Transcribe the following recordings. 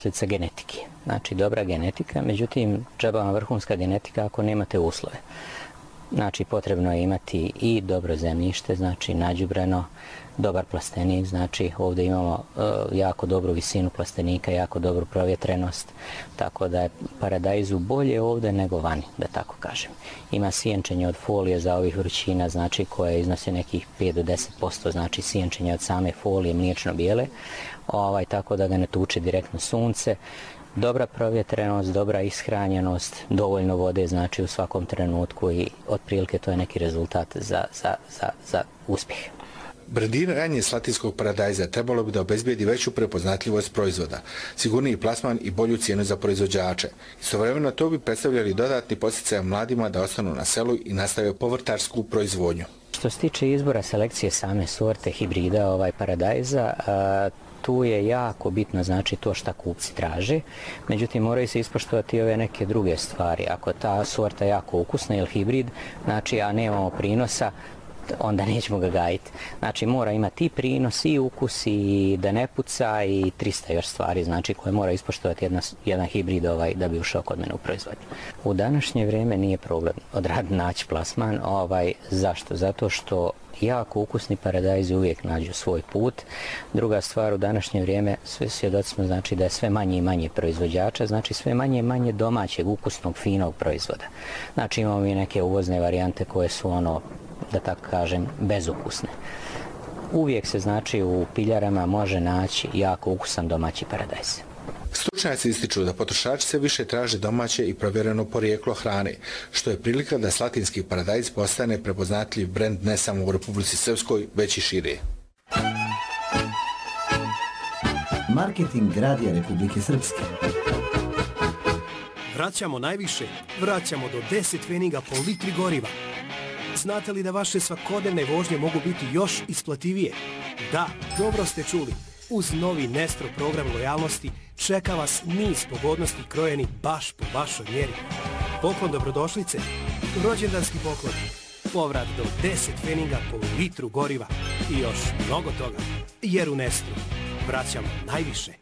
Posljedica genetike. Znači dobra genetika, međutim džaba vam vrhunska genetika ako nemate uslove. Znači potrebno je imati i dobro zemljište, znači nađubreno, dobar plastenik, znači ovdje imamo jako dobru visinu plastenika, jako dobru provjetrenost, tako da je paradajzu bolje ovdje nego vani, da tako kažem. Ima sjenčenje od folije za ovih vrućina, znači koje iznose nekih 5 do 10%, znači sjenčenje od same folije mliječno-bijele, tako da ga ne tuče direktno sunce. Dobra provjetrenost, dobra ishranjenost, dovoljno vode znači u svakom trenutku i otprilike to je neki rezultat za uspjeh. Brendiranje slatinskog paradajza trebalo bi da obezbijedi veću prepoznatljivost proizvoda, sigurniji plasman i bolju cijenu za proizvođače. Istovremeno to bi predstavljali dodatni podsticaj mladima da ostanu na selu i nastave povrtarsku proizvodnju. Što se tiče izbora selekcije same sorte hibrida paradajza, tu je jako bitno znači to šta kupci traže, međutim moraju se ispoštovati ove neke druge stvari. Ako ta sorta jako ukusna ili hibrid, znači a nemamo prinosa, onda nećemo ga gajiti. Znači mora imati i prinos, i ukus, i da ne puca, i 300 još stvari, znači koje mora ispoštovati jedan hibrid da bi ušao kod mene u proizvodnju. U današnje vrijeme nije problem odraditi naći plasman. Zašto? Zato što jako ukusni paradajzi uvijek nađu svoj put. Druga stvar, u današnje vrijeme sve svjedoci smo znači da je sve manje i manje proizvođača, znači sve manje i manje domaćeg, ukusnog, finog proizvoda. Znači imamo i neke uvozne varijante koje su da tako kažem, bezukusne. Uvijek se znači u piljarama može naći jako ukusan domaći paradajz. Stručnjaci ističu da potrošači se više traže domaće i provjereno porijeklo hrane, što je prilika da slatinski paradajz postane prepoznatljiv brend ne samo u Republici Srpskoj, već i šire. Marketing radija Republike Srpske. Vraćamo najviše, vraćamo do 10 pfeniga po litri goriva. Znate li da vaše svakodnevne vožnje mogu biti još isplativije? Da, dobro ste čuli. Uz novi Nestro program lojalnosti čeka vas niz pogodnosti krojeni baš po vašoj mjeri. Poklon dobrodošlice, rođendanski poklon, povrat do 10 pfeniga po litru goriva i još mnogo toga. Jer u Nestru vraćamo najviše.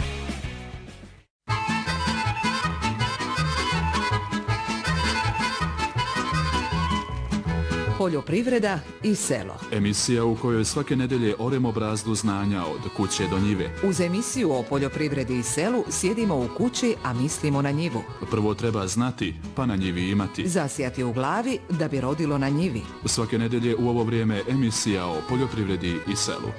Poljoprivreda i selo. Emisija u kojoj svake nedelje oremo brazdu znanja od kuće do njive. Uz emisiju o poljoprivredi i selu sjedimo u kući, a mislimo na njivu. Prvo treba znati, pa na njivi imati. Zasijati u glavi da bi rodilo na njivi. Svake nedelje u ovo vrijeme emisija o poljoprivredi i selu.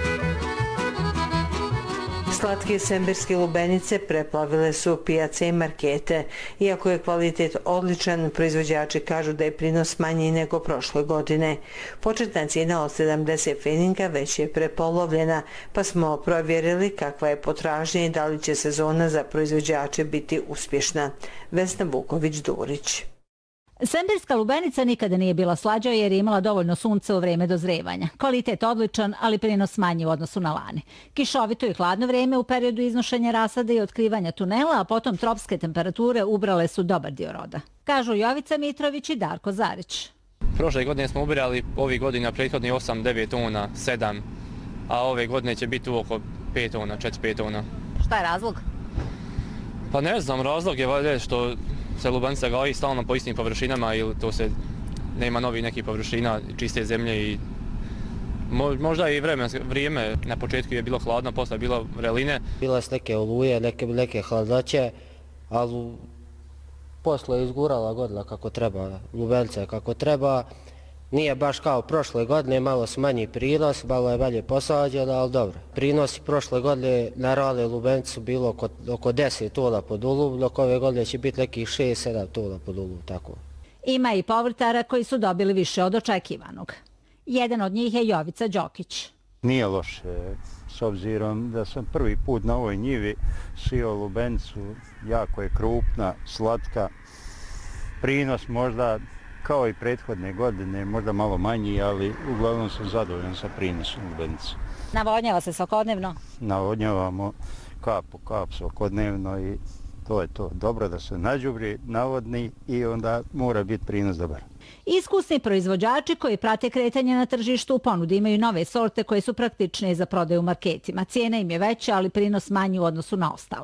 Slatke semberske lubenice preplavile su pijace i markete. Iako je kvalitet odličan, proizvođači kažu da je prinos manji nego prošle godine. Početna cijena od 70 pfeninga već je prepolovljena, pa smo provjerili kakva je potražnja i da li će sezona za proizvođače biti uspješna. Vesna Vuković-Durić. Semberska lubenica nikada nije bila slađa jer je imala dovoljno sunca u vrijeme dozrevanja. Kvalitet odličan, ali prinos manji u odnosu na lani. Kišovito i hladno vrijeme u periodu iznošenja rasada i otkrivanja tunela, a potom tropske temperature ubrale su dobar dio roda. Kažu Jovica Mitrović i Darko Zarić. Prošle godine smo ubirali ovih godina prethodni 8-9 tona, 7, a ove godine će biti oko 5 tona, 4-5 tona. Šta je razlog? Pa ne znam, razlog je valjda što se lubenica gaji stalno po istim površinama ili to se nema novih nekih površina, čiste zemlje i možda i vrijeme. Na početku je bilo hladno, posle je bilo vreline. Bila su neke oluje, neke hladnoće, ali posle je izgurala godina kako treba, lubenica kako treba. Nije baš kao prošle godine, malo su manji prinos, malo je bolje posađeno, ali dobro. Prinosi prošle godine na rale lubenicu su bilo oko 10 tona po dulub, dok ove godine će biti nekih 6-7 tona po dulub, tako. Ima i povrtara koji su dobili više od očekivanog. Jedan od njih je Jovica Đokić. Nije loše, s obzirom da sam prvi put na ovoj njivi sijao lubenicu, jako je krupna, slatka, prinos možda kao i prethodne godine, možda malo manji, ali uglavnom sam zadovoljan sa prinosom lubenice. Navodnjava se svakodnevno? Navodnjavamo kap po kap svakodnevno i to je to. Dobro da se nađubri, navodni i onda mora biti prinos dobar. Iskusni proizvođači koji prate kretanje na tržištu u ponudi imaju nove sorte koje su praktične za prodaju u marketima. Cijena im je veća, ali prinos manji u odnosu na ostale.